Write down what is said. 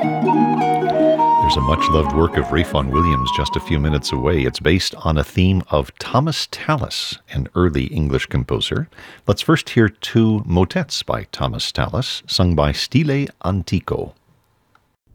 There's a much-loved work of Ralph Vaughan Williams just a few minutes away. It's based on a theme of Thomas Tallis, an early English composer. Let's first hear two motets by Thomas Tallis, sung by Stile Antico.